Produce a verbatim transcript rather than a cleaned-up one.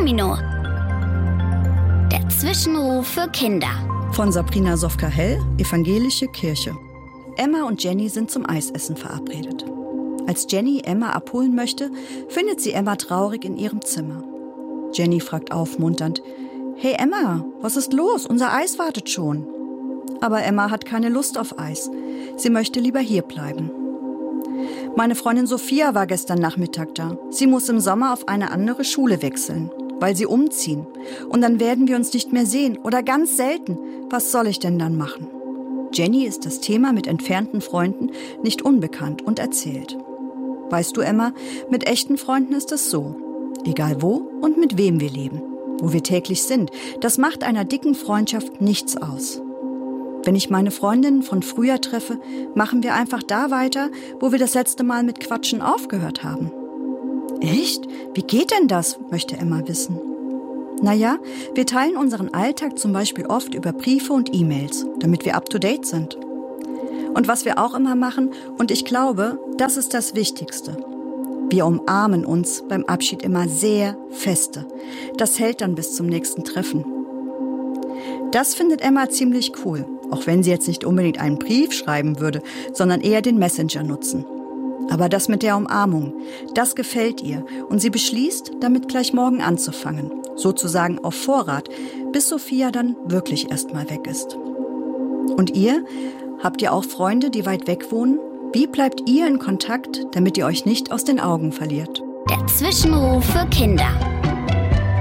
Domino. Der Zwischenruf für Kinder. Von Sabrina Sofka-Hell, Evangelische Kirche. Emma und Jenny sind zum Eisessen verabredet. Als Jenny Emma abholen möchte, findet sie Emma traurig in ihrem Zimmer. Jenny fragt aufmunternd: »Hey Emma, was ist los? Unser Eis wartet schon.« Aber Emma hat keine Lust auf Eis. Sie möchte lieber hier bleiben. Meine Freundin Sophia war gestern Nachmittag da. Sie muss im Sommer auf eine andere Schule wechseln, weil sie umziehen. Und dann werden wir uns nicht mehr sehen oder ganz selten. Was soll ich denn dann machen? Jenny ist das Thema mit entfernten Freunden nicht unbekannt und erzählt: Weißt du, Emma, mit echten Freunden ist es so. Egal wo und mit wem wir leben, wo wir täglich sind, das macht einer dicken Freundschaft nichts aus. Wenn ich meine Freundinnen von früher treffe, machen wir einfach da weiter, wo wir das letzte Mal mit Quatschen aufgehört haben. Echt? Wie geht denn das? Möchte Emma wissen. Naja, wir teilen unseren Alltag zum Beispiel oft über Briefe und E-Mails, damit wir up-to-date sind. Und was wir auch immer machen, und ich glaube, das ist das Wichtigste: wir umarmen uns beim Abschied immer sehr feste. Das hält dann bis zum nächsten Treffen. Das findet Emma ziemlich cool, auch wenn sie jetzt nicht unbedingt einen Brief schreiben würde, sondern eher den Messenger nutzen. Aber das mit der Umarmung, das gefällt ihr und sie beschließt, damit gleich morgen anzufangen, sozusagen auf Vorrat, bis Sophia dann wirklich erstmal weg ist. Und ihr? Habt ihr auch Freunde, die weit weg wohnen? Wie bleibt ihr in Kontakt, damit ihr euch nicht aus den Augen verliert? Der Zwischenruf für Kinder.